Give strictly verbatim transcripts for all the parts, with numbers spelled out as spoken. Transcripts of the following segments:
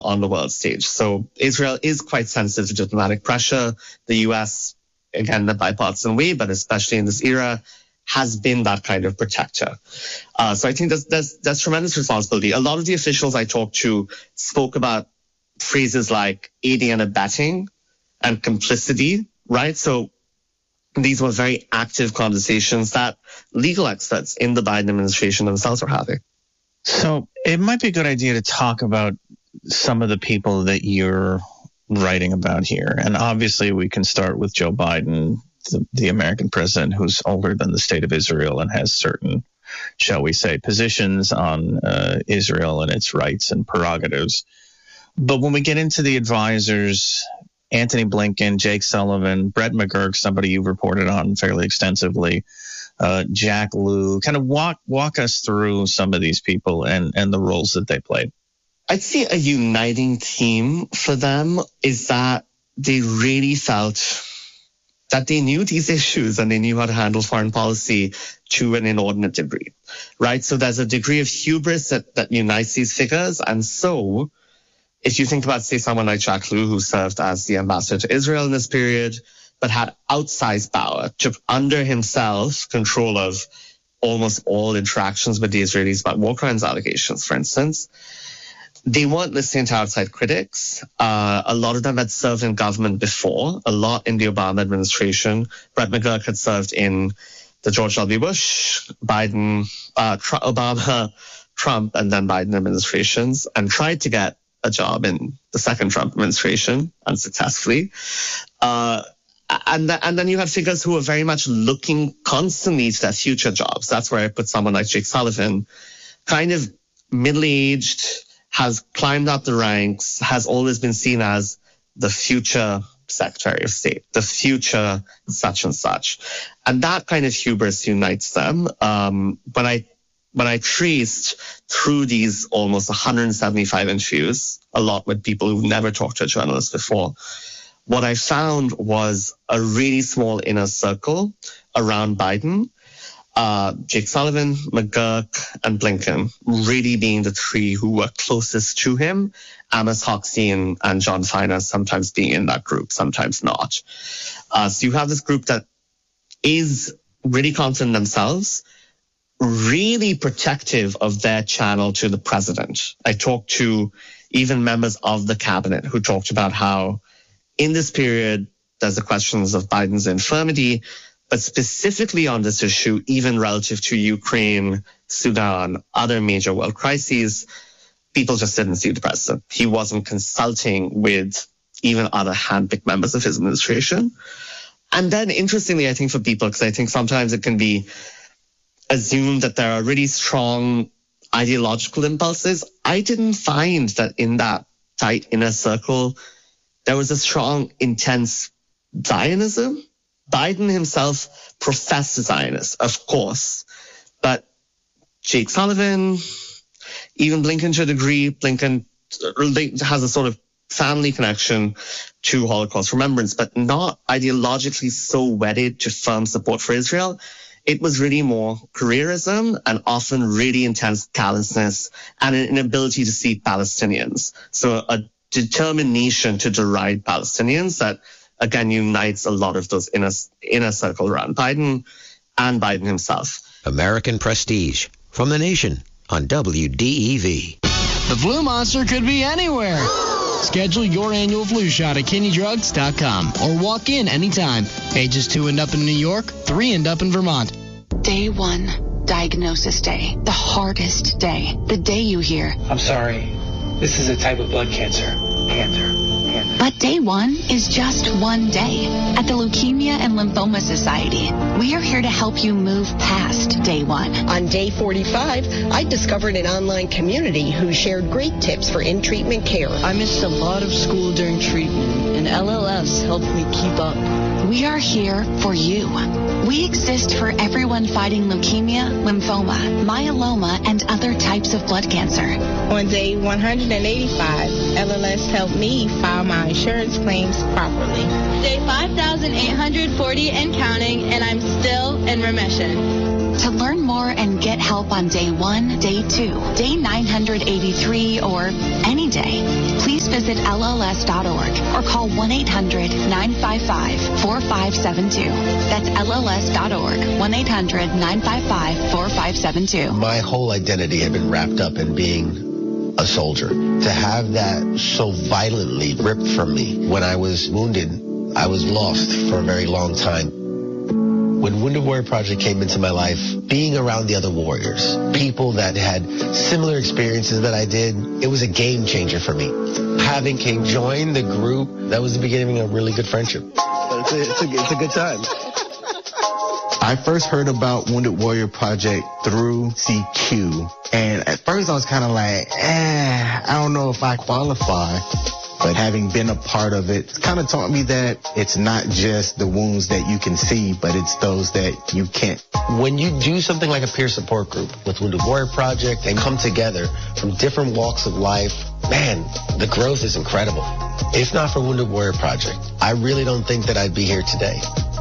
on the world stage. So Israel is quite sensitive to diplomatic pressure. The U S, again, in a bipartisan way, but especially in this era, has been that kind of protector. Uh, so I think there's, there's, there's tremendous responsibility. A lot of the officials I talked to spoke about phrases like aiding and abetting and complicity, right? So these were very active conversations that legal experts in the Biden administration themselves are having. So it might be a good idea to talk about some of the people that you're writing about here. And obviously we can start with Joe Biden, the, the American president who's older than the state of Israel and has certain, shall we say, positions on uh, Israel and its rights and prerogatives. But when we get into the advisors, Antony Blinken, Jake Sullivan, Brett McGurk, somebody you've reported on fairly extensively, uh, Jack Lew, kind of walk walk us through some of these people and, and the roles that they played. I'd say a uniting theme for them is that they really felt that they knew these issues and they knew how to handle foreign policy to an inordinate degree, right? So there's a degree of hubris that, that unites these figures. And so if you think about, say, someone like Jack Lew, who served as the ambassador to Israel in this period, but had outsized power, took under himself control of almost all interactions with the Israelis about war crimes allegations, for instance. They weren't listening to outside critics. Uh, a lot of them had served in government before, a lot in the Obama administration. Brett McGurk had served in the George W. Bush, Biden, uh, Tr- Obama, Trump, and then Biden administrations, and tried to get a job in the second Trump administration unsuccessfully. Uh, and, th- and then you have figures who are very much looking constantly to their future jobs. That's where I put someone like Jake Sullivan, kind of middle-aged, has climbed up the ranks, has always been seen as the future Secretary of State, the future such and such. And that kind of hubris unites them. Um, when I when I traced through these almost one hundred seventy-five interviews, a lot with people who've never talked to a journalist before, what I found was a really small inner circle around Biden. Uh, Jake Sullivan, McGurk, and Blinken really being the three who were closest to him. Amos Hochstein and, and John Feiner sometimes being in that group, sometimes not. Uh, so you have this group that is really confident in themselves, really protective of their channel to the president. I talked to even members of the cabinet who talked about how in this period, there's the questions of Biden's infirmity, but specifically on this issue, even relative to Ukraine, Sudan, other major world crises, people just didn't see the president. He wasn't consulting with even other handpicked members of his administration. And then interestingly, I think for people, because I think sometimes it can be assumed that there are really strong ideological impulses. I didn't find that in that tight inner circle, there was a strong, intense Zionism. Biden himself professed Zionist, of course, but Jake Sullivan, even Blinken to a degree, Blinken has a sort of family connection to Holocaust remembrance, but not ideologically so wedded to firm support for Israel. It was really more careerism and often really intense callousness and an inability to see Palestinians. So a determination to deride Palestinians that again, unites a lot of those inner, inner circle around Biden and Biden himself. American Prestige from The Nation on W D E V. The flu monster could be anywhere. Schedule your annual flu shot at kidney drugs dot com or walk in anytime. Ages two and up in New York, three and up in Vermont. Day one, diagnosis day. The hardest day. The day you hear, I'm sorry, this is a type of blood cancer. Cancer. But day one is just one day. At the Leukemia and Lymphoma Society, we are here to help you move past day one. On day forty-five, I discovered an online community who shared great tips for in-treatment care. I missed a lot of school during treatment, and L L S helped me keep up. We are here for you. We exist for everyone fighting leukemia, lymphoma, myeloma, and other types of blood cancer. On day one hundred eighty-five, L L S helped me file my insurance claims properly. Day five thousand eight hundred forty and counting, and I'm still in remission. To learn more and get help on day one, day two, day nine hundred eighty-three, or any day, please visit L L S dot org or call one eight hundred nine five five four five seven two. That's L L S dot org, one eight hundred nine five five four five seven two. My whole identity had been wrapped up in being a soldier. To have that so violently ripped from me when I was wounded, I was lost for a very long time. When Wounded Warrior Project came into my life, being around the other warriors, people that had similar experiences that I did, it was a game changer for me. Having King join the group, that was the beginning of a really good friendship. It's a, it's a, it's a good time. I first heard about Wounded Warrior Project through C Q, and at first I was kind of like, eh, I don't know if I qualify. But having been a part of it, it's kind of taught me that it's not just the wounds that you can see, but it's those that you can't. When you do something like a peer support group with Wounded Warrior Project and come together from different walks of life, man, the growth is incredible. If not for Wounded Warrior Project, I really don't think that I'd be here today.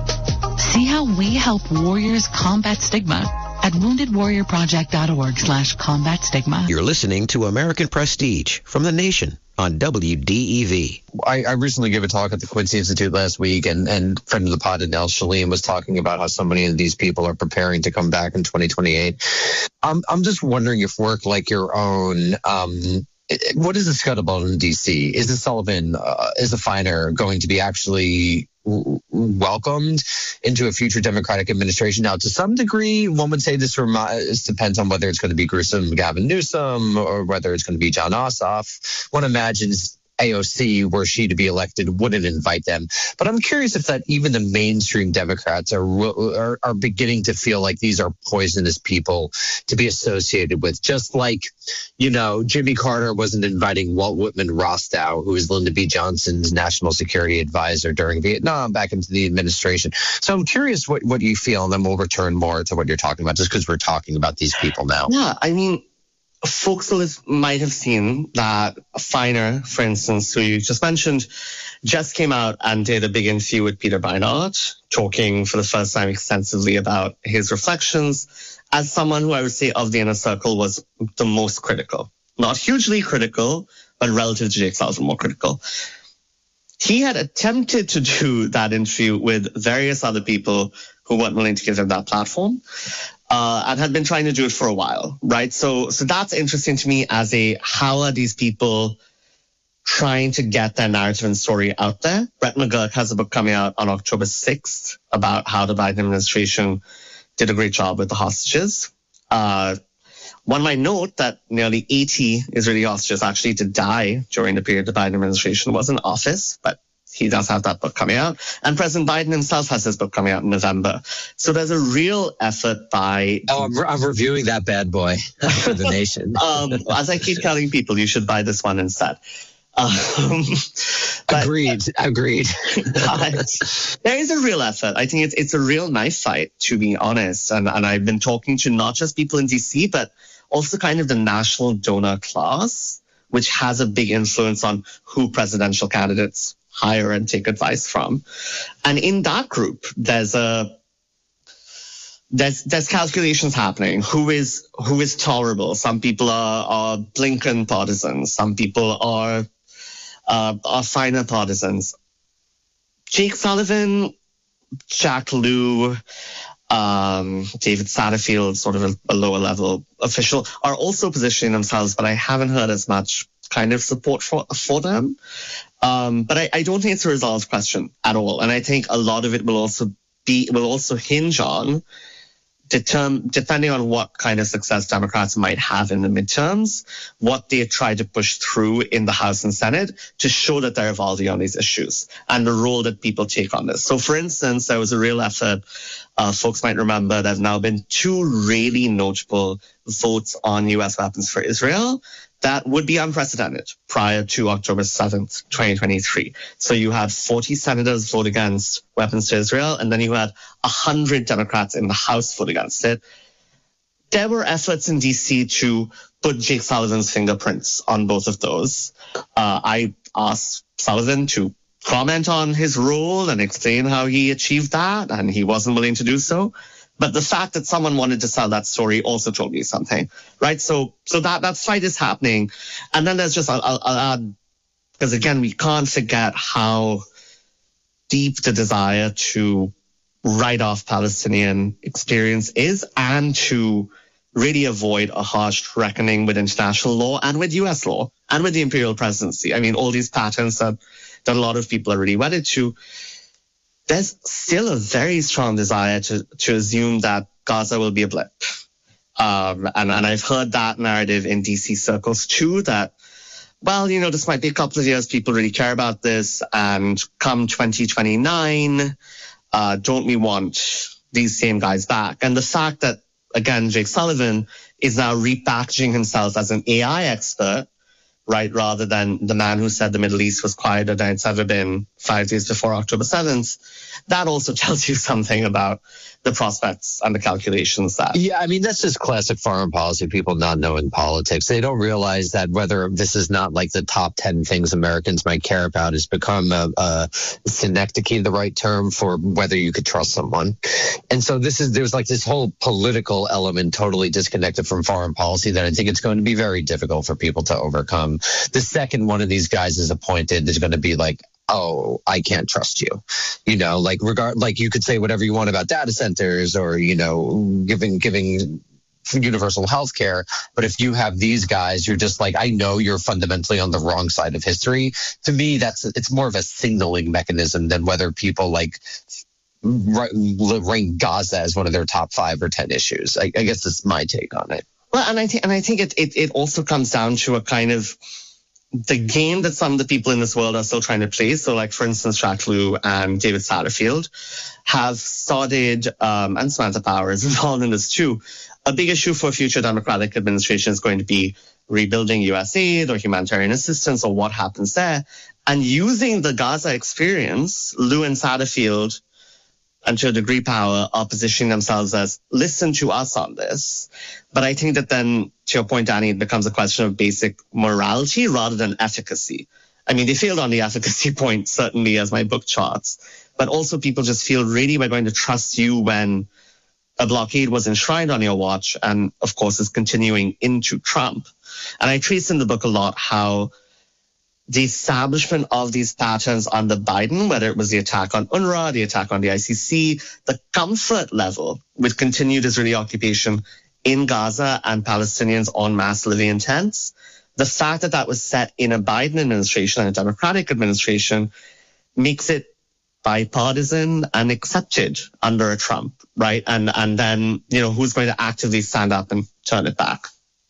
See how we help warriors combat stigma at wounded warrior project dot org slash combat stigma. You're listening to American Prestige from The Nation on W D E V. I, I recently gave a talk at the Quincy Institute last week, and, and friend of the pod, Adele Shalim, was talking about how so many of these people are preparing to come back in twenty twenty-eight. I'm, I'm just wondering if work like your own, um, what is the scuttlebutt in D C? Is the Sullivan, uh, is the Feiner going to be actually welcomed into a future Democratic administration? Now, to some degree, one would say this remi- depends on whether it's going to be gruesome Gavin Newsom or whether it's going to be John Ossoff. One imagines A O C, were she to be elected, wouldn't invite them. But I'm curious if that even the mainstream Democrats are, are are beginning to feel like these are poisonous people to be associated with. Just like, you know, Jimmy Carter wasn't inviting Walt Whitman Rostow, who was Lyndon B. Johnson's national security advisor during Vietnam, back into the administration. So I'm curious what, what you feel, and then we'll return more to what you're talking about, just because we're talking about these people now. Yeah, I mean, folks might have seen that Feiner, for instance, who you just mentioned, just came out and did a big interview with Peter Beinart, talking for the first time extensively about his reflections as someone who I would say of the inner circle was the most critical. Not hugely critical, but relative to Jake Sullivan, more critical. He had attempted to do that interview with various other people who weren't willing to give him that platform. Uh, and had been trying to do it for a while, right? So, so that's interesting to me as a, how are these people trying to get their narrative and story out there? Brett McGurk has a book coming out on October sixth about how the Biden administration did a great job with the hostages. Uh, one might note that nearly eighty Israeli hostages actually did die during the period the Biden administration was in office, but he does have that book coming out. And President Biden himself has his book coming out in November. So there's a real effort by... Oh, I'm, re- I'm reviewing that bad boy for The Nation. um, as I keep telling people, you should buy this one instead. Um, but, agreed, agreed. But there is a real effort. I think it's it's a real knife fight, to be honest. And, and I've been talking to not just people in D C, but also kind of the national donor class, which has a big influence on who presidential candidates hire and take advice from. And in that group, there's a there's there's calculations happening. Who is who is tolerable? Some people are, are Blinken partisans. Some people are uh, are Feiner partisans. Jake Sullivan, Jack Lew, um, David Satterfield, sort of a, a lower level official, are also positioning themselves, but I haven't heard as much kind of support for for them. Um, but I, I don't think it's a resolved question at all. And I think a lot of it will also be, will also hinge on, determ- depending on what kind of success Democrats might have in the midterms, what they try to push through in the House and Senate to show that they're evolving on these issues and the role that people take on this. So for instance, there was a real effort, uh, folks might remember there have now been two really notable votes on U S weapons for Israel that would be unprecedented prior to October seventh, twenty twenty-three. So you had forty senators vote against weapons to Israel, and then you had one hundred Democrats in the House vote against it. There were efforts in D C to put Jake Sullivan's fingerprints on both of those. Uh, I asked Sullivan to comment on his role and explain how he achieved that, and he wasn't willing to do so. But the fact that someone wanted to sell that story also told me something, right? So, so that, that fight is happening. And then there's just, I'll, I'll add, because again, we can't forget how deep the desire to write off Palestinian experience is, and to really avoid a harsh reckoning with international law and with U S law and with the imperial presidency. I mean, all these patterns that, that a lot of people are really wedded to. There's still a very strong desire to, to assume that Gaza will be a blip. Um, and, and I've heard that narrative in D C circles too, that, well, you know, this might be a couple of years, people really care about this, and come twenty twenty-nine, uh, don't we want these same guys back? And the fact that, again, Jake Sullivan is now repackaging himself as an A I expert, right, rather than the man who said the Middle East was quieter than it's ever been five days before October seventh, that also tells you something about the prospects and the calculations that. Yeah, I mean, that's just classic foreign policy, people not knowing politics. They don't realize that whether this is not like the top ten things Americans might care about has become a, a synecdoche, the right term for whether you could trust someone. And so this is, there's like this whole political element totally disconnected from foreign policy that I think it's going to be very difficult for people to overcome. The second one of these guys is appointed, there's going to be like, oh, I can't trust you. You know, like regard, like you could say whatever you want about data centers or, you know, giving, giving universal health care. But if you have these guys, you're just like, I know you're fundamentally on the wrong side of history. To me, that's, it's more of a signaling mechanism than whether people like rank Gaza as one of their top five or ten issues. I, I guess that's my take on it. Well, and I think, and I think it, it, it also comes down to a kind of, the game that some of the people in this world are still trying to play. So like, for instance, Jack Lew and David Satterfield have started, um, and Samantha Power is involved in this too. A big issue for a future Democratic administration is going to be rebuilding U S aid or humanitarian assistance or what happens there. And using the Gaza experience, Lew and Satterfield, and to a degree Power, are positioning themselves as, listen to us on this. But I think that then, to your point, Danny, it becomes a question of basic morality rather than efficacy. I mean, they failed on the efficacy point, certainly, as my book charts. But also people just feel, really, we're going to trust you when a blockade was enshrined on your watch and, of course, is continuing into Trump. And I trace in the book a lot how the establishment of these patterns under Biden, whether it was the attack on UNRWA, the attack on the I C C, the comfort level with continued Israeli occupation in Gaza and Palestinians en masse living in tents, the fact that that was set in a Biden administration and a Democratic administration makes it bipartisan and accepted under a Trump, right? And and then, you know, who's going to actively stand up and turn it back?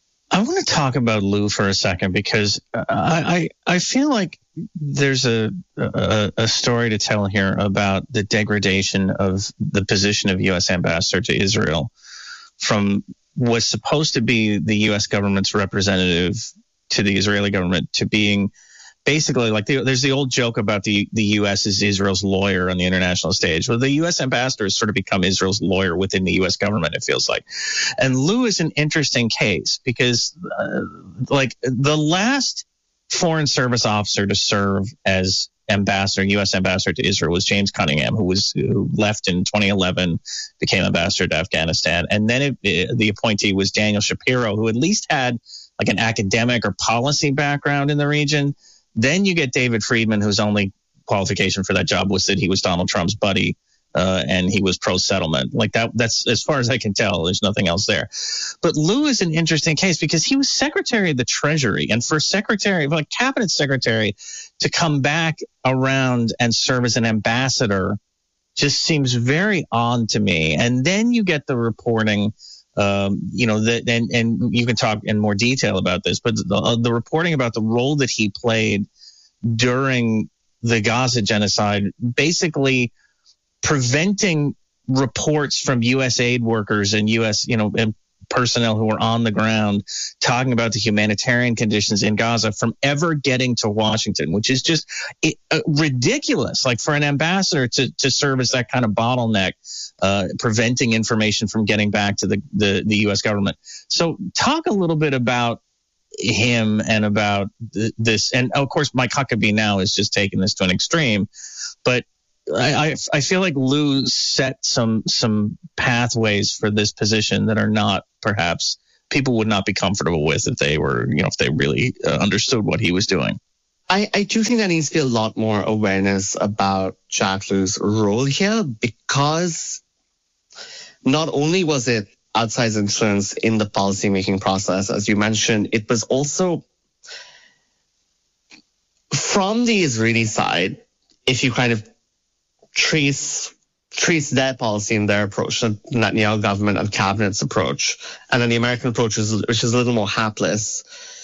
I want to talk about Lew for a second because I, I, I feel like there's a, a a story to tell here about the degradation of the position of U S ambassador to Israel from what's supposed to be the U S government's representative to the Israeli government to being basically like the, there's the old joke about the, the U S is Israel's lawyer on the international stage. Well, the U S ambassador has sort of become Israel's lawyer within the U S government, it feels like. And Lew is an interesting case because uh, like the last foreign service officer to serve as ambassador, U S ambassador to Israel was James Cunningham, who was who left in twenty eleven, became ambassador to Afghanistan. And then it, it, the appointee was Daniel Shapiro, who at least had like an academic or policy background in the region. Then you get David Friedman, whose only qualification for that job was that he was Donald Trump's buddy, uh, and he was pro-settlement. Like that, that's as far as I can tell. There's nothing else there. But Lew is an interesting case because he was Secretary of the Treasury, and for Secretary, like Cabinet Secretary, to come back around and serve as an ambassador just seems very odd to me. And then you get the reporting. Um, you know, that, and, and you can talk in more detail about this, but the, uh, the reporting about the role that he played during the Gaza genocide, basically preventing reports from U S aid workers and U S, you know, and personnel who were on the ground talking about the humanitarian conditions in Gaza from ever getting to Washington, which is just it, uh, ridiculous. Like for an ambassador to, to serve as that kind of bottleneck, uh, preventing information from getting back to the, the, the U S government. So talk a little bit about him and about th- this. And of course, Mike Huckabee now is just taking this to an extreme, but I, I I feel like Lou set some some pathways for this position that are not perhaps people would not be comfortable with if they were, you know, if they really uh, understood what he was doing. I, I do think there needs to be a lot more awareness about Jack Lew's role here, because not only was it outsized influence in the policymaking process, as you mentioned, it was also from the Israeli side, if you kind of trace trace their policy and their approach, the Netanyahu government and cabinet's approach, and then the American approach, which is a little more hapless,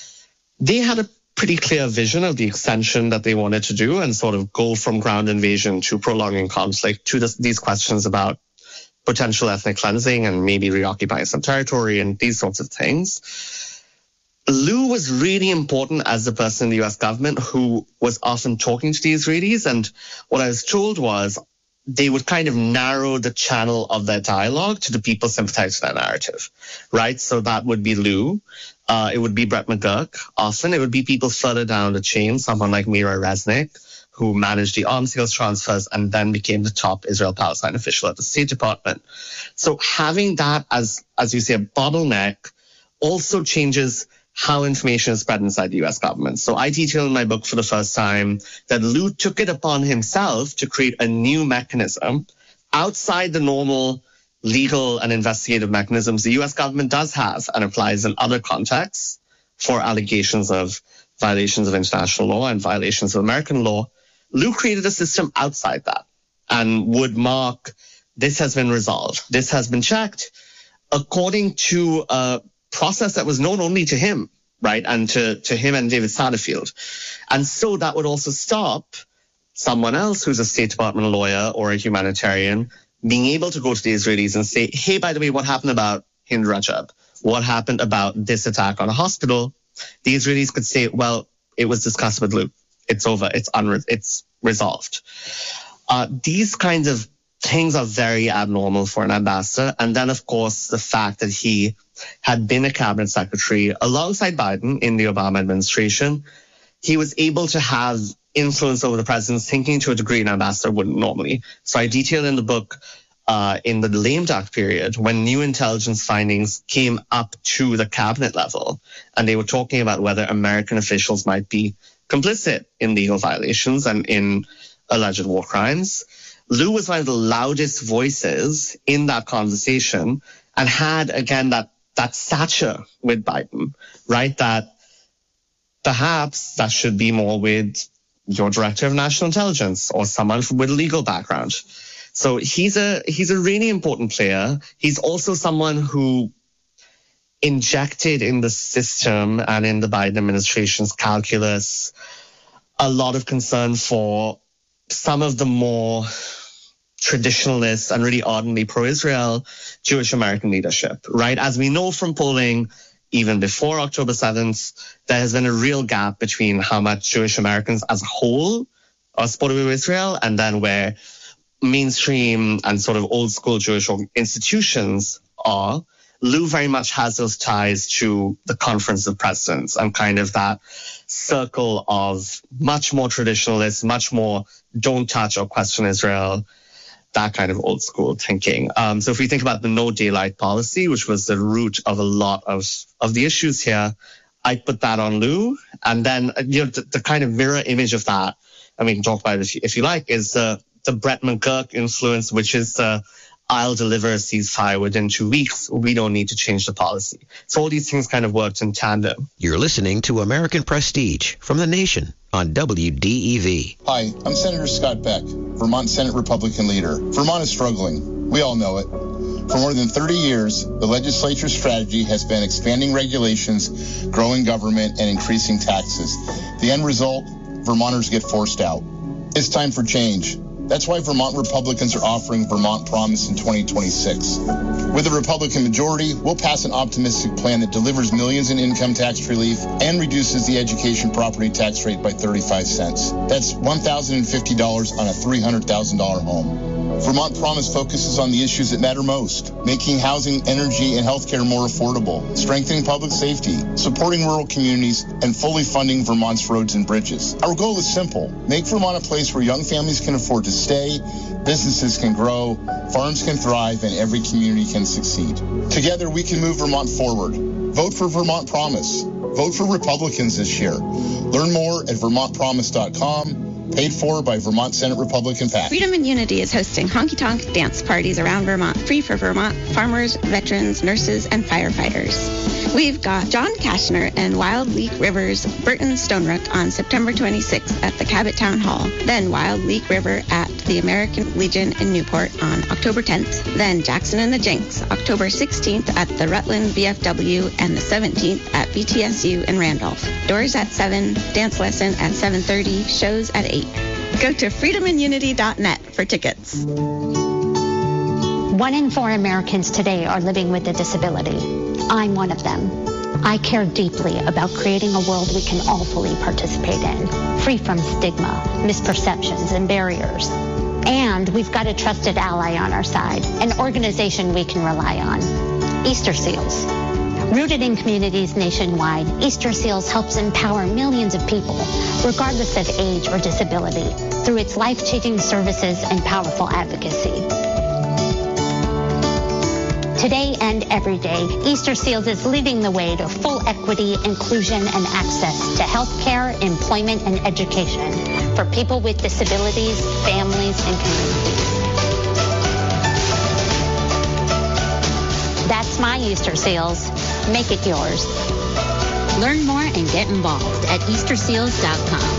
they had a pretty clear vision of the extension that they wanted to do and sort of go from ground invasion to prolonging conflict to this, these questions about potential ethnic cleansing and maybe reoccupying some territory and these sorts of things. Lou was really important as the person in the U S government who was often talking to the Israelis. And what I was told was they would kind of narrow the channel of their dialogue to the people sympathizing to their narrative, right? So that would be Lou. Uh, it would be Brett McGurk. Often it would be people further down the chain, someone like Mira Resnick, who managed the arms sales transfers and then became the top Israel-Palestine official at the State Department. So having that as, as you say, a bottleneck also changes how information is spread inside the U S government. So I detail in my book for the first time that Lou took it upon himself to create a new mechanism outside the normal legal and investigative mechanisms the U S government does have and applies in other contexts for allegations of violations of international law and violations of American law. Lou created a system outside that and would mark, this has been resolved, this has been checked, according to a process that was known only to him, right, and to, to him and David Satterfield. And so that would also stop someone else who's a State Department lawyer or a humanitarian being able to go to the Israelis and say, hey, by the way, what happened about Hind Rajab? What happened about this attack on a hospital? The Israelis could say, well, it was discussed with Lou. It's over. It's unre- it's resolved. Uh, these kinds of things are very abnormal for an ambassador. And then, of course, the fact that he had been a cabinet secretary alongside Biden in the Obama administration, he was able to have influence over the president's thinking to a degree an ambassador wouldn't normally. So I detail in the book uh, in the lame duck period when new intelligence findings came up to the cabinet level and they were talking about whether American officials might be complicit in legal violations and in alleged war crimes. Lou was one of the loudest voices in that conversation and had, again, that, that stature with Biden, right? That perhaps that should be more with your director of national intelligence or someone with a legal background. So he's a he's a really important player. He's also someone who injected in the system and in the Biden administration's calculus a lot of concern for some of the more traditionalist and really ardently pro-Israel Jewish American leadership, right? As we know from polling, even before October seventh, there has been a real gap between how much Jewish Americans as a whole are supportive of Israel and then where mainstream and sort of old school Jewish institutions are. Lou very much has those ties to the Conference of Presidents and kind of that circle of much more traditionalist, much more don't touch or question Israel, that kind of old school thinking. Um, so if we think about the no daylight policy, which was the root of a lot of, of the issues here, I put that on Lou. And then, you know, the, the kind of mirror image of that, I mean, talk about it if you, if you like, is the, the Brett McGurk influence, which is the I'll deliver a ceasefire within two weeks. We don't need to change the policy. So all these things kind of worked in tandem. You're listening to American Prestige from The Nation on W D E V. Hi, I'm Senator Scott Beck, Vermont Senate Republican leader. Vermont is struggling. We all know it. For more than thirty years, the legislature's strategy has been expanding regulations, growing government, and increasing taxes. The end result, Vermonters get forced out. It's time for change. That's why Vermont Republicans are offering Vermont Promise in twenty twenty-six. With a Republican majority, we'll pass an optimistic plan that delivers millions in income tax relief and reduces the education property tax rate by thirty-five cents. That's one thousand fifty dollars on a three hundred thousand dollars home. Vermont Promise focuses on the issues that matter most, making housing, energy, and healthcare more affordable, strengthening public safety, supporting rural communities, and fully funding Vermont's roads and bridges. Our goal is simple: make Vermont a place where young families can afford to stay, businesses can grow, farms can thrive, and every community can succeed. Together, we can move Vermont forward. Vote for Vermont Promise. Vote for Republicans this year. Learn more at vermont promise dot com. Paid for by Vermont Senate Republican PAC. Freedom and Unity is hosting honky-tonk dance parties around Vermont, free for Vermont farmers, veterans, nurses, and firefighters. We've got John Kashner and Wild Leak River's Burton Stonerook on September twenty-sixth at the Cabot Town Hall. Then Wild Leak River at the American Legion in Newport on October tenth. Then Jackson and the Jinx, October sixteenth at the Rutland V F W and the seventeenth at B T S U in Randolph. Doors at seven, dance lesson at seven thirty, shows at eight. Go to freedom and unity dot net for tickets. One in four Americans today are living with a disability. I'm one of them. I care deeply about creating a world we can all fully participate in, free from stigma, misperceptions, and barriers. And we've got a trusted ally on our side, an organization we can rely on, Easter Seals. Rooted in communities nationwide, Easter Seals helps empower millions of people, regardless of age or disability, through its life-changing services and powerful advocacy. Today and every day, Easter Seals is leading the way to full equity, inclusion, and access to health care, employment, and education for people with disabilities, families, and communities. That's my Easter Seals. Make it yours. Learn more and get involved at easter seals dot com.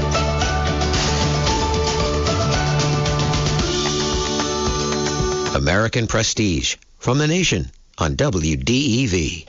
American Prestige from The Nation on W D E V.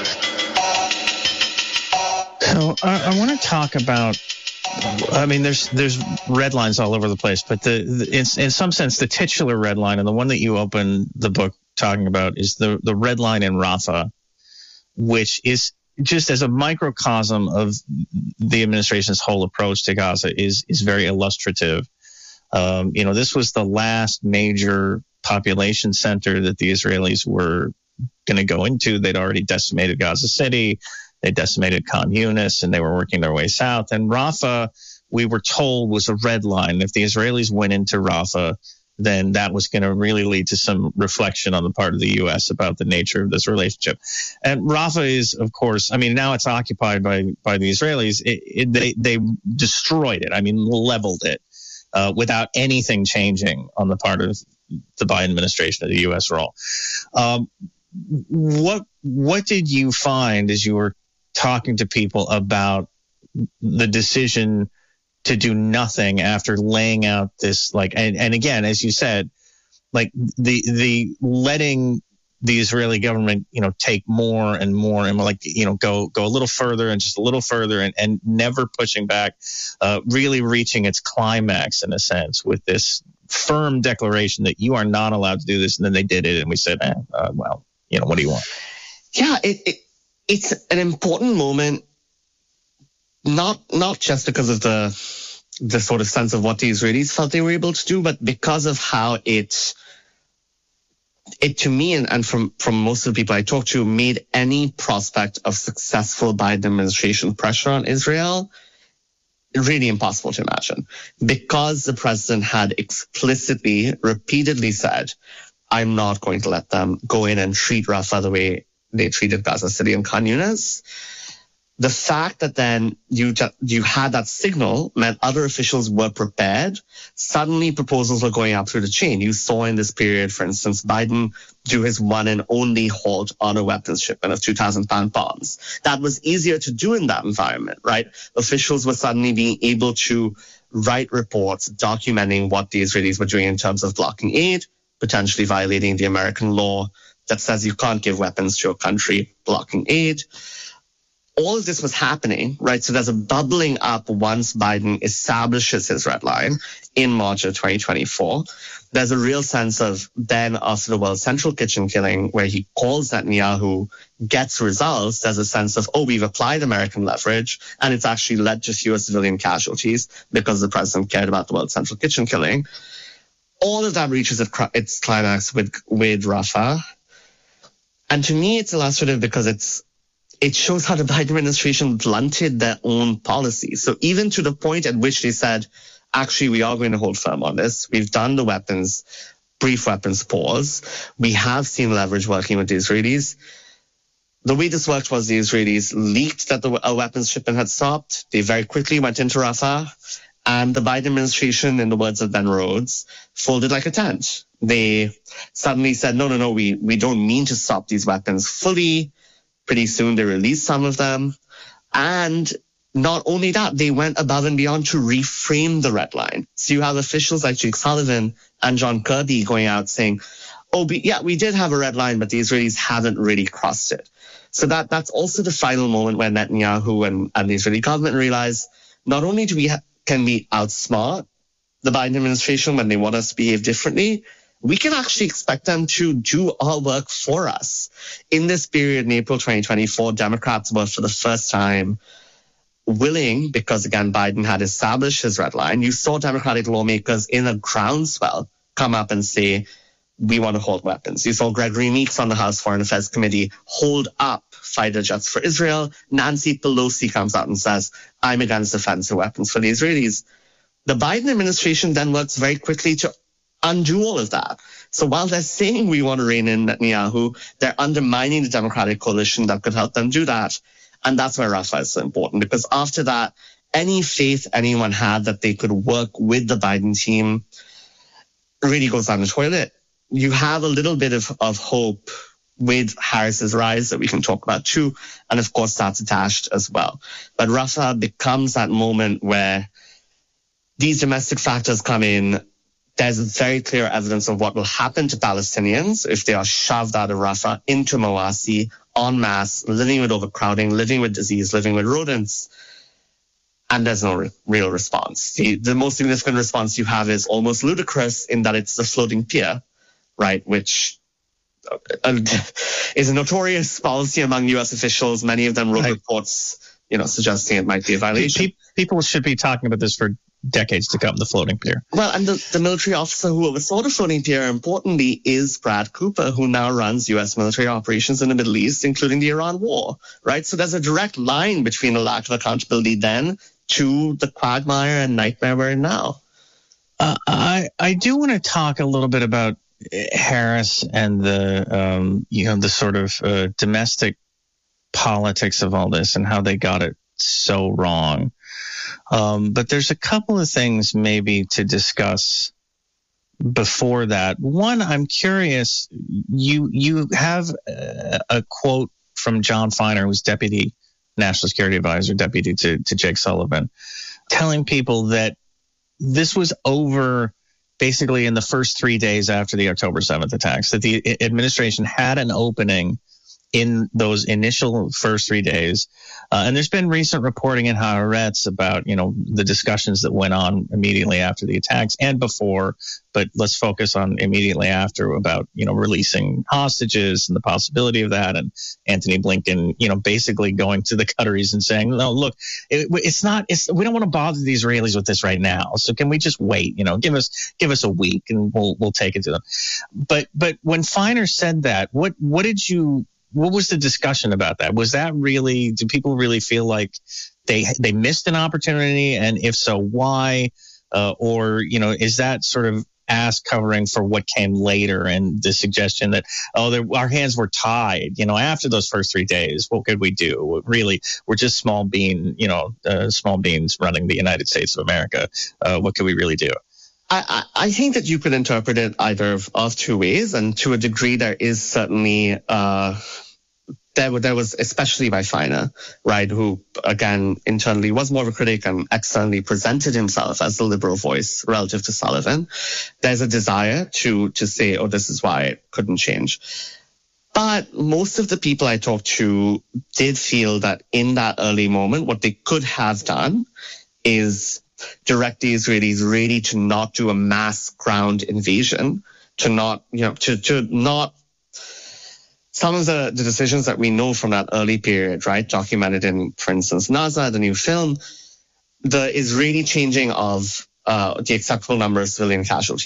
So I, I want to talk about, I mean, there's there's red lines all over the place, but the, the in, in some sense, the titular red line, and the one that you open the book talking about, is the, the red line in Rafah, which is just as a microcosm of the administration's whole approach to Gaza is is very illustrative. Um, you know, this was the last major population center that the Israelis were going to go into. They'd already decimated Gaza City. They decimated Khan Yunis, and they were working their way south. And Rafah, we were told, was a red line. If the Israelis went into Rafah, then that was going to really lead to some reflection on the part of the U S about the nature of this relationship. And Rafah is, of course, I mean, now it's occupied by, by the Israelis. It, it, they, they destroyed it. I mean, leveled it uh, without anything changing on the part of the Biden administration or the U S role. Um, what, what did you find as you were talking to people about the decision to do nothing after laying out this, like, and, and again, as you said, like the the letting the Israeli government, you know, take more and more and like, you know, go go a little further and just a little further and, and never pushing back, uh, really reaching its climax in a sense with this firm declaration that you are not allowed to do this. And then they did it, and we said, eh, uh, well, you know, what do you want? Yeah, it, it it's an important moment. Not not just because of the the sort of sense of what the Israelis felt they were able to do, but because of how it it to me and, and from from most of the people I talked to made any prospect of successful Biden administration pressure on Israel really impossible to imagine, because the president had explicitly, repeatedly said, "I'm not going to let them go in and treat Rafah the way they treated Gaza City and Khan Yunis." The fact that then you just, you had that signal meant other officials were prepared. Suddenly proposals were going up through the chain. You saw in this period, for instance, Biden do his one and only halt on a weapons shipment of two thousand pound bombs. That was easier to do in that environment, right? Officials were suddenly being able to write reports documenting what the Israelis were doing in terms of blocking aid, potentially violating the American law that says you can't give weapons to a country blocking aid. All of this was happening, right? So there's a bubbling up once Biden establishes his red line in March of twenty twenty-four. There's a real sense of then after the World Central Kitchen killing, where he calls Netanyahu, gets results. There's a sense of, oh, we've applied American leverage, and it's actually led to fewer civilian casualties because the president cared about the World Central Kitchen killing. all of that reaches its climax with, with Rafah. And to me, it's illustrative because it's it shows how the Biden administration blunted their own policy. So even to the point at which they said, actually, we are going to hold firm on this. We've done the weapons, brief weapons pause. We have seen leverage working with the Israelis. The way this worked was the Israelis leaked that the a weapons shipment had stopped. They very quickly went into Rafah. And the Biden administration, in the words of Ben Rhodes, folded like a tent. They suddenly said, no, no, no, we, we don't mean to stop these weapons fully. Pretty soon they released some of them. And not only that, they went above and beyond to reframe the red line. So you have officials like Jake Sullivan and John Kirby going out saying, oh, we, yeah, we did have a red line, but the Israelis haven't really crossed it. So that that's also the final moment where Netanyahu and, and the Israeli government realize not only do we ha- can we outsmart the Biden administration when they want us to behave differently, we can actually expect them to do our work for us. In this period in April twenty twenty-four, Democrats were for the first time willing, because again, Biden had established his red line. You saw Democratic lawmakers in a groundswell come up and say, we want to hold weapons. You saw Gregory Meeks on the House Foreign Affairs Committee hold up fighter jets for Israel. Nancy Pelosi comes out and says, I'm against offensive weapons for the Israelis. The Biden administration then works very quickly to undo all of that. So while they're saying we want to rein in Netanyahu, they're undermining the Democratic coalition that could help them do that. And that's why Rafah is so important, because after that, any faith anyone had that they could work with the Biden team really goes down the toilet. You have a little bit of, of hope with Harris's rise that we can talk about too. And of course, that's attached as well. But Rafah becomes that moment where these domestic factors come in. There's very clear evidence of what will happen to Palestinians if they are shoved out of Rafah into Mawasi en masse, living with overcrowding, living with disease, living with rodents. And there's no re- real response. The, the most significant response you have is almost ludicrous in that it's the floating pier, right, which uh, is a notorious policy among U S officials. Many of them wrote reports, you know, suggesting it might be a violation. People should be talking about this for decades to come, the floating pier. Well, and the, the military officer who oversaw the floating pier, importantly, is Brad Cooper, who now runs U S military operations in the Middle East, including the Iran war, right? So there's a direct line between the lack of accountability then to the quagmire and nightmare we're in now. Uh, I I do want to talk a little bit about Harris and the um, you know the sort of uh, domestic politics of all this and how they got it so wrong. Um, but there's a couple of things maybe to discuss before that. One, I'm curious. You you have a, a quote from John Feiner, who's Deputy National Security Advisor, Deputy to, to Jake Sullivan, telling people that this was over basically in the first three days after the October seventh attacks, that the administration had an opening in those initial first three days. Uh, and there's been recent reporting in Haaretz about, you know, the discussions that went on immediately after the attacks and before, but let's focus on immediately after about, you know, releasing hostages and the possibility of that. And Antony Blinken, you know, basically going to the Qataris and saying, no, look, it, it's not, it's, we don't want to bother the Israelis with this right now. So can we just wait, you know, give us, give us a week and we'll, we'll take it to them. But, but when Feiner said that, what, what did you, what was the discussion about that? Was that really, do people really feel like they they missed an opportunity? And if so, why? Uh, or, you know, is that sort of ass covering for what came later and the suggestion that, oh, there, our hands were tied, you know, after those first three days, what could we do? Really, we're just small bean, you know, uh, small beans running the United States of America. Uh, what could we really do? I, I think that you could interpret it either of, of two ways, and to a degree there is certainly uh, there, there was, especially by Feiner, right, who again internally was more of a critic and externally presented himself as the liberal voice relative to Sullivan. There's a desire to to say, oh, this is why it couldn't change. But most of the people I talked to did feel that in that early moment, what they could have done is direct the Israelis really to not do a mass ground invasion, to not, you know, to, to not, some of the, the decisions that we know from that early period, right, documented in, for instance, Naza, the new film, the Israeli changing of uh, the acceptable number of civilian casualties,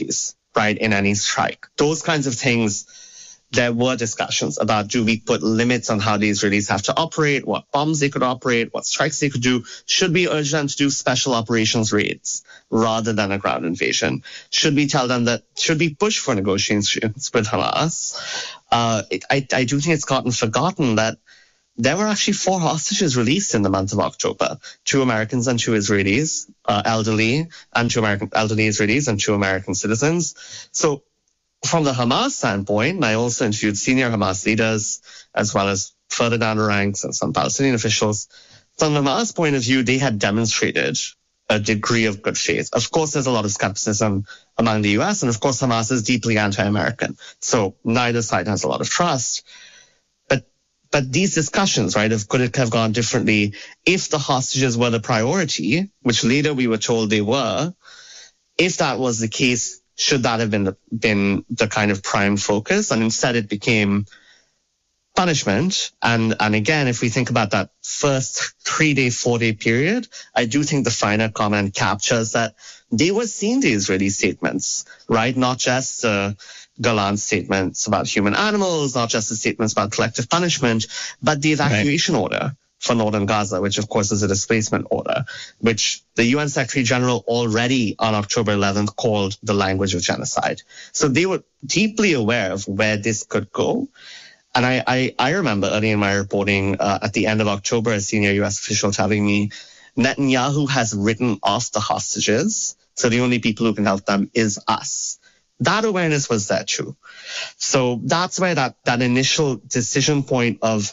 right, in any strike. Those kinds of things, there were discussions about, do we put limits on how the Israelis have to operate, what bombs they could operate, what strikes they could do? Should we urge them to do special operations raids rather than a ground invasion? Should we tell them that, should we push for negotiations with Hamas? Uh, it, I, I do think it's gotten forgotten that there were actually four hostages released in the month of October, two Americans and two Israelis, uh, elderly and two American elderly Israelis and two American citizens. So from the Hamas standpoint, and I also interviewed senior Hamas leaders as well as further down the ranks and some Palestinian officials. From the Hamas point of view, they had demonstrated a degree of good faith. Of course, there's a lot of skepticism among the U S, and of course, Hamas is deeply anti-American. So neither side has a lot of trust. But but these discussions, right, of could it have gone differently if the hostages were the priority, which later we were told they were, if that was the case, should that have been the, been the kind of prime focus? And instead it became punishment. And, and again, if we think about that first three-day, four-day period, I do think the finer comment captures that they were seeing the Israeli statements, right? Not just uh, Galan statements about human animals, not just the statements about collective punishment, but the evacuation right. order for northern Gaza, which of course is a displacement order, which the U N Secretary General already on October eleventh called the language of genocide. So they were deeply aware of where this could go. And I, I, I remember early in my reporting uh, at the end of October, a senior U S official telling me Netanyahu has written off the hostages, so the only people who can help them is us. That awareness was there too. So that's where that, that initial decision point of,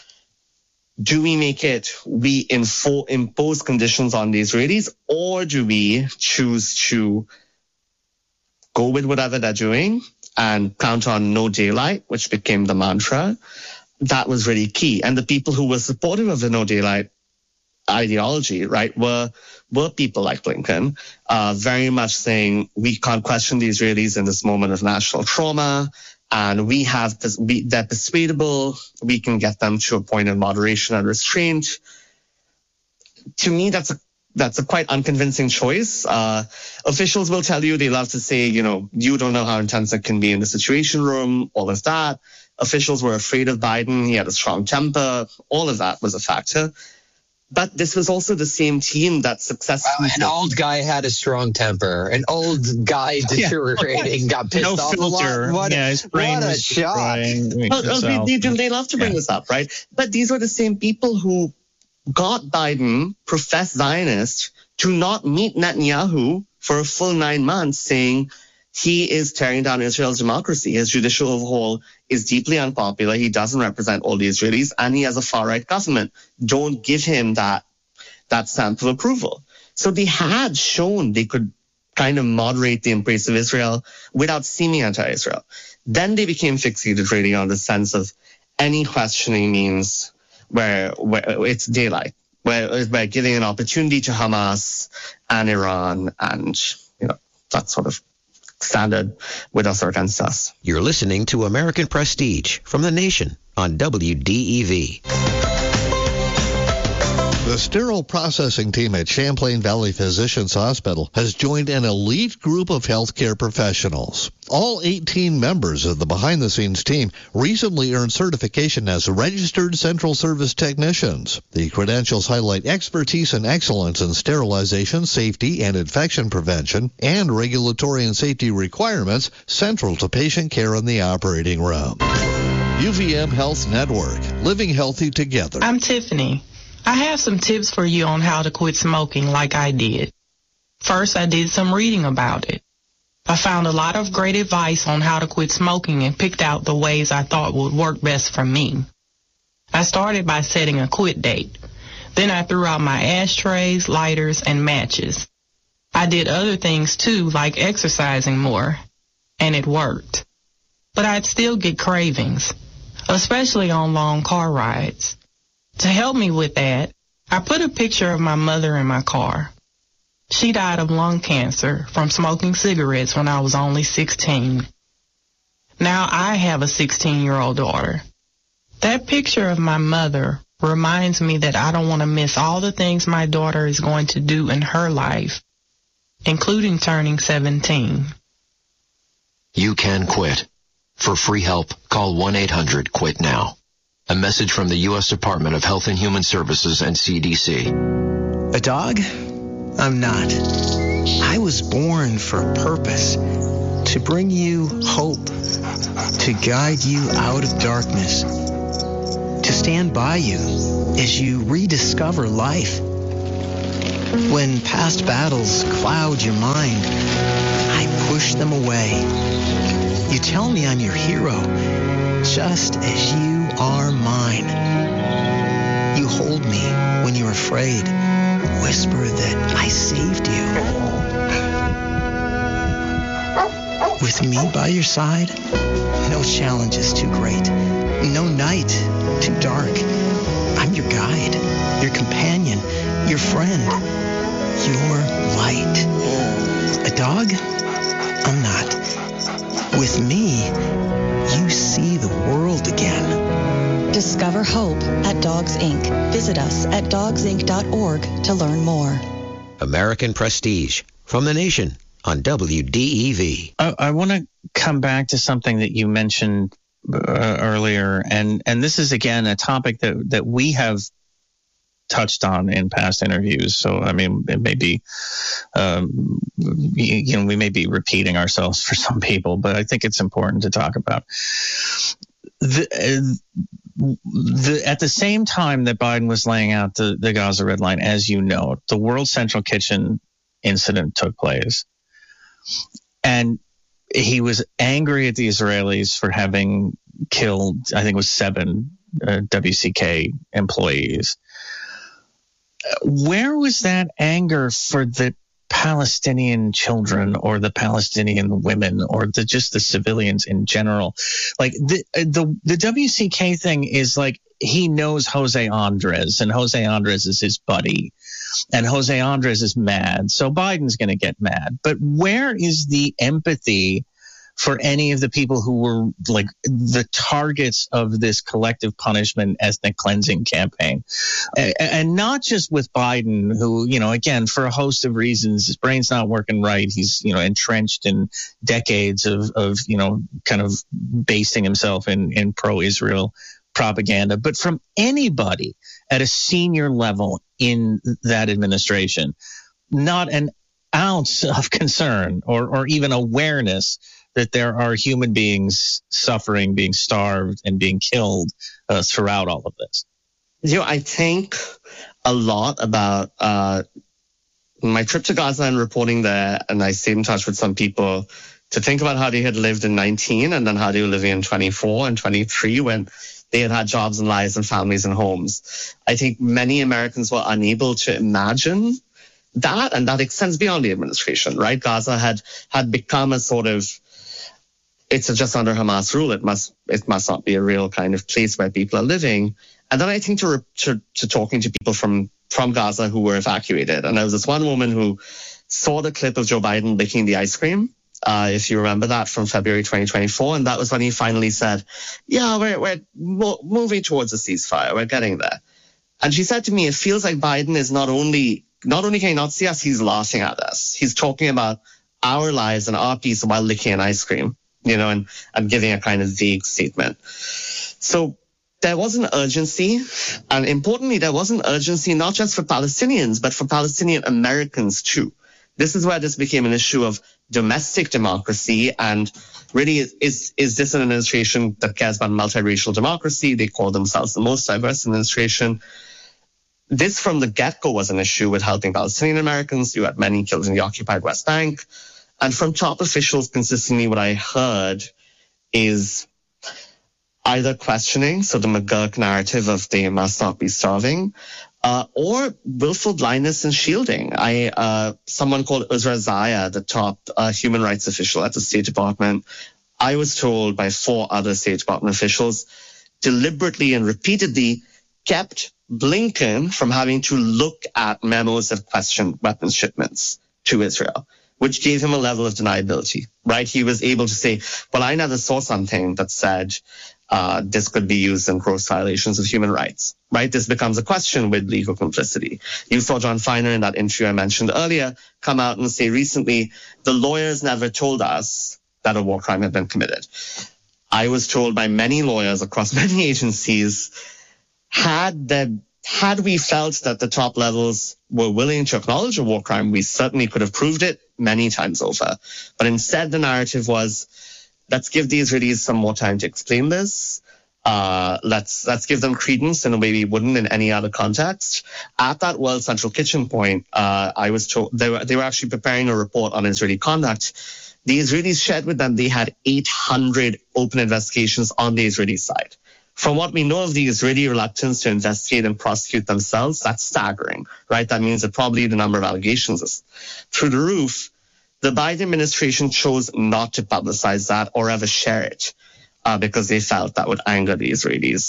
do we make it, we info, impose conditions on the Israelis, or do we choose to go with whatever they're doing and count on no daylight, which became the mantra? That was really key. And the people who were supportive of the no daylight ideology, right, were were people like Blinken, uh, very much saying we can't question the Israelis in this moment of national trauma. And we have this, we, they're persuadable. We can get them to a point of moderation and restraint. To me, that's a that's a quite unconvincing choice. Uh, officials will tell you they love to say, you know, you don't know how intense it can be in the Situation Room. All of that. Officials were afraid of Biden. He had a strong temper. All of that was a factor. But this was also the same team that successfully... An old guy had a strong temper. An old guy deteriorating, yeah. got pissed no off filter. a lot. What, yeah, what a shock. Oh, oh, they, they, they love to bring yeah. this up, right? But these were the same people who got Biden, professed Zionist, to not meet Netanyahu for a full nine months, saying he is tearing down Israel's democracy. His judicial overhaul is deeply unpopular. He doesn't represent all the Israelis, and he has a far-right government. Don't give him that that stamp of approval. So they had shown they could kind of moderate the embrace of Israel without seeming anti-Israel. Then they became fixated really on the sense of any questioning means where, where it's daylight, where we're giving an opportunity to Hamas and Iran, and you know that sort of standard with us or against us. You're listening to American Prestige from The Nation on W D E V. The sterile processing team at Champlain Valley Physicians Hospital has joined an elite group of healthcare professionals. All eighteen members of the behind-the-scenes team recently earned certification as registered central service technicians. The credentials highlight expertise and excellence in sterilization, safety, and infection prevention, and regulatory and safety requirements central to patient care in the operating room. U V M Health Network, living healthy together. I'm Tiffany. I have some tips for you on how to quit smoking like I did. First, I did some reading about it. I found a lot of great advice on how to quit smoking and picked out the ways I thought would work best for me. I started by setting a quit date. Then I threw out my ashtrays, lighters, and matches. I did other things too, like exercising more, and it worked. But I'd still get cravings, especially on long car rides. To help me with that, I put a picture of my mother in my car. She died of lung cancer from smoking cigarettes when I was only sixteen. Now I have a sixteen-year-old daughter. That picture of my mother reminds me that I don't want to miss all the things my daughter is going to do in her life, including turning seventeen. You can quit. For free help, call one eight hundred quit now. A message from the U S Department of Health and Human Services and C D C. A dog? I'm not. I was born for a purpose. To bring you hope. To guide you out of darkness. To stand by you as you rediscover life. When past battles cloud your mind, I push them away. You tell me I'm your hero, just as you are mine. You hold me when you're afraid, whisper that I saved you. With me by your side, no challenge is too great, no night too dark. I'm your guide, your companion, your friend, your light. A dog? I'm not. With me, you see the world again. Discover hope at Dogs Incorporated. Visit us at dogs inc dot org to learn more. American Prestige from the Nation on W D E V. I, I want to come back to something that you mentioned uh, earlier, and and this is again a topic that that we have touched on in past interviews. So I mean, it may be, um, you, you know, we may be repeating ourselves for some people, but I think it's important to talk about. The, uh, the, at the same time that Biden was laying out the, the Gaza Red Line, as you know, the World Central Kitchen incident took place. And he was angry at the Israelis for having killed, I think it was seven uh, W C K employees. Where was that anger for the Palestinian children or the Palestinian women or the, just the civilians in general? Like the, the, the W C K thing is like, he knows Jose Andres, and Jose Andres is his buddy, and Jose Andres is mad. So Biden's going to get mad. But where is the empathy for any of the people who were like the targets of this collective punishment ethnic cleansing campaign? And not just with Biden, who, you know, again, for a host of reasons, his brain's not working right. He's, you know, entrenched in decades of, of you know, kind of basing himself in, in pro-Israel propaganda, but from anybody at a senior level in that administration, not an ounce of concern or, or even awareness that there are human beings suffering, being starved, and being killed uh, throughout all of this. You know, I think a lot about uh, my trip to Gaza and reporting there, and I stayed in touch with some people to think about how they had lived in nineteen and then how they were living in twenty-four and twenty-three when they had had jobs and lives and families and homes. I think many Americans were unable to imagine that, and that extends beyond the administration, right? Gaza had had become a sort of, it's just under Hamas rule. It must it must not be a real kind of place where people are living. And then I think to to, to talking to people from, from Gaza who were evacuated. And there was this one woman who saw the clip of Joe Biden licking the ice cream, uh, if you remember that, from February twenty twenty-four. And that was when he finally said, yeah, we're, we're mo- moving towards a ceasefire. We're getting there. And she said to me, it feels like Biden is not only, not only can he not see us, he's laughing at us. He's talking about our lives and our peace while licking an ice cream, you know, and, and giving a kind of vague statement. So there was an urgency, and importantly, there was an urgency not just for Palestinians, but for Palestinian Americans too. This is where this became an issue of domestic democracy, and really is, is, is this an administration that cares about multiracial democracy? They call themselves the most diverse administration. This from the get-go was an issue with helping Palestinian Americans. You had many killed in the occupied West Bank. And from top officials, consistently what I heard is either questioning, so the McGurk narrative of they must not be starving, uh, or willful blindness and shielding. I uh, someone called Uzra Zaya, the top uh, human rights official at the State Department, I was told by four other State Department officials, deliberately and repeatedly kept Blinken from having to look at memos that questioned weapons shipments to Israel, which gave him a level of deniability, right? He was able to say, well, I never saw something that said uh, this could be used in gross violations of human rights, right? This becomes a question with legal complicity. You saw John Feiner in that interview I mentioned earlier come out and say recently, the lawyers never told us that a war crime had been committed. I was told by many lawyers across many agencies, had the had we felt that the top levels were willing to acknowledge a war crime, we certainly could have proved it many times over. But instead, the narrative was, let's give the Israelis some more time to explain this. Uh, let's let's give them credence in a way we wouldn't in any other context. At that World Central Kitchen point, uh, I was told they were they were actually preparing a report on Israeli conduct. The Israelis shared with them they had eight hundred open investigations on the Israeli side. From what we know of the Israeli reluctance to investigate and prosecute themselves, that's staggering, right? That means that probably the number of allegations is through the roof. The Biden administration chose not to publicize that or ever share it uh, because they felt that would anger the Israelis.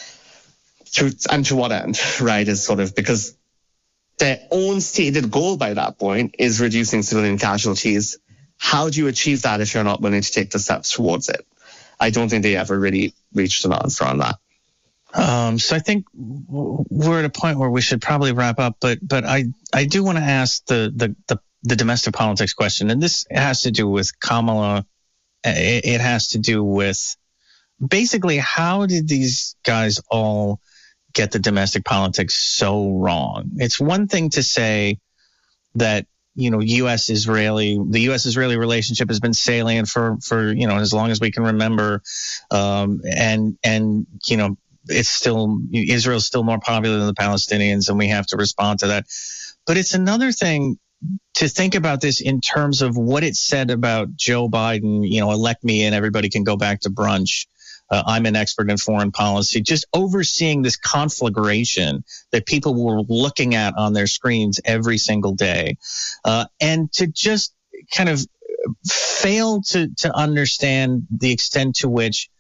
To, and to what end, right, is sort of because their own stated goal by that point is reducing civilian casualties. How do you achieve that if you're not willing to take the steps towards it? I don't think they ever really reached an answer on that. Um, so I think we're at a point where we should probably wrap up, but but I, I do want to ask the, the, the, the domestic politics question, and this has to do with Kamala. It, it has to do with basically how did these guys all get the domestic politics so wrong? It's one thing to say that, you know, U S Israeli, the U S Israeli relationship has been salient for, for, you know, as long as we can remember. Um, and, and, you know, it's still, Israel's still more popular than the Palestinians, and we have to respond to that. But it's another thing to think about this in terms of what it said about Joe Biden, you know, elect me and everybody can go back to brunch. Uh, I'm an expert in foreign policy, just overseeing this conflagration that people were looking at on their screens every single day. Uh, and to just kind of fail to, to understand the extent to which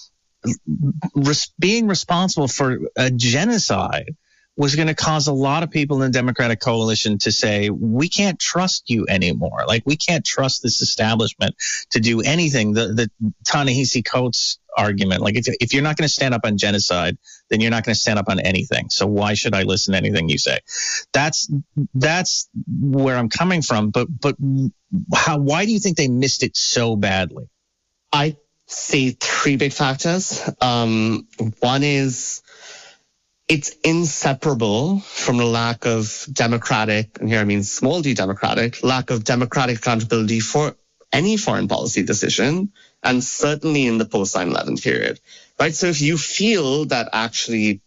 res- being responsible for a genocide was going to cause a lot of people in the Democratic coalition to say, we can't trust you anymore. Like, we can't trust this establishment to do anything. The, the Ta-Nehisi Coates argument, like, if, if you're not going to stand up on genocide, then you're not going to stand up on anything. So why should I listen to anything you say? That's that's where I'm coming from. But but how? Why do you think they missed it so badly? I see three big factors. Um, one is, it's inseparable from the lack of democratic, and here I mean small d democratic, lack of democratic accountability for any foreign policy decision, and certainly in the post nine eleven period, right? So if you feel that actually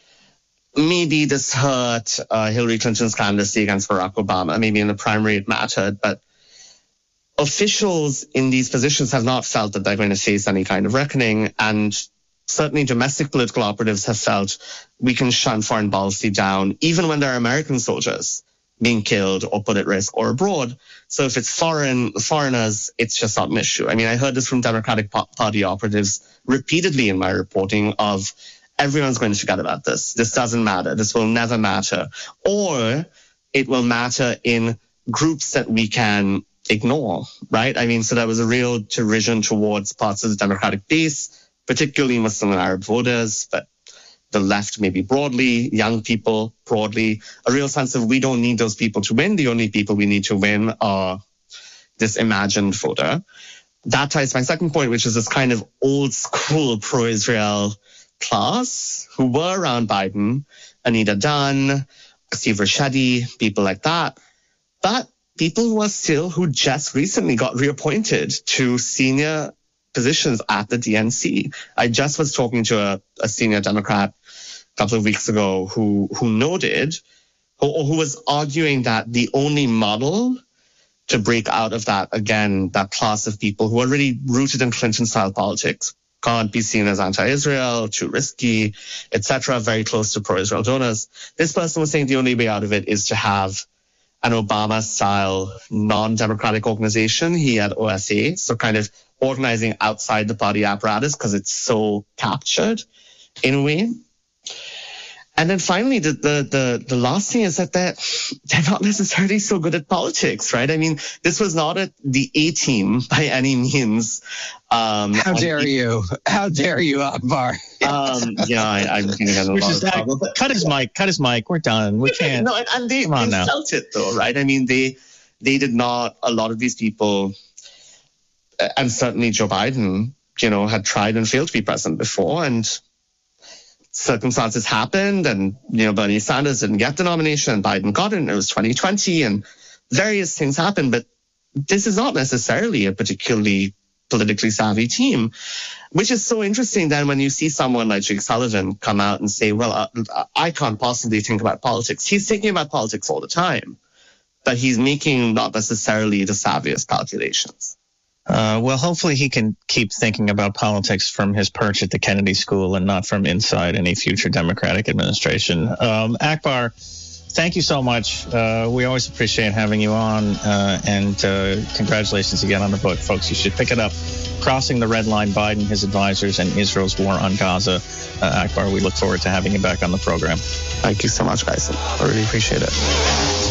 maybe this hurt uh, Hillary Clinton's candidacy against Barack Obama, maybe in the primary it mattered, but officials in these positions have not felt that they're going to face any kind of reckoning, and certainly domestic political operatives have felt we can shun foreign policy down, even when there are American soldiers being killed or put at risk or abroad. So if it's foreign foreigners, it's just not an issue. I mean, I heard this from Democratic Party operatives repeatedly in my reporting of everyone's going to forget about this. This doesn't matter. This will never matter. Or it will matter in groups that we can ignore, right? I mean, so there was a real derision towards parts of the Democratic base, particularly Muslim and Arab voters, but the left maybe broadly, young people broadly, a real sense of we don't need those people to win. The only people we need to win are this imagined voter. That ties to my second point, which is this kind of old school pro-Israel class who were around Biden, Anita Dunn, Steve Rashedi, people like that, but people who are still, who just recently got reappointed to senior positions at the D N C. I just was talking to a, a senior Democrat a couple of weeks ago who who noted, who, who was arguing that the only model to break out of that, again, that class of people who are really rooted in Clinton-style politics, can't be seen as anti-Israel, too risky, et cetera, very close to pro-Israel donors. This person was saying the only way out of it is to have an Obama-style non-democratic organization. He had O S A, so kind of organizing outside the party apparatus because it's so captured in a way. And then finally, the, the the the last thing is that they're, they're not necessarily so good at politics, right? I mean, this was not a, the A-team by any means. Um, How dare the, you? How dare you, Akbar? Um, yeah, I, I'm thinking of a lot of trouble. Cut his mic. Cut his mic. We're done. We can't. No, and, and they, Come on they now. felt it though, right? I mean, they they did not. A lot of these people. and certainly Joe Biden, you know, had tried and failed to be president before, and circumstances happened, and, you know, Bernie Sanders didn't get the nomination, and Biden got it, and it was twenty twenty, and various things happened, but this is not necessarily a particularly politically savvy team, which is so interesting then when you see someone like Jake Sullivan come out and say, well, uh, I can't possibly think about politics. He's thinking about politics all the time, but he's making not necessarily the savviest calculations. Uh, well, hopefully he can keep thinking about politics from his perch at the Kennedy School and not from inside any future Democratic administration. Um, Akbar, thank you so much. Uh, we always appreciate having you on, uh, and uh, congratulations again on the book, folks. You should pick it up. Crossing the Red Line, Biden, His Advisors, and Israel's War on Gaza. Uh, Akbar, we look forward to having you back on the program. Thank you so much, guys. I really appreciate it.